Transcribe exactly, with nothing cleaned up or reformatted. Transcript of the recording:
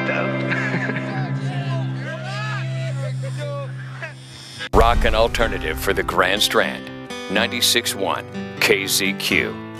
Rock and alternative for the Grand Strand. ninety-six point one K Z Q.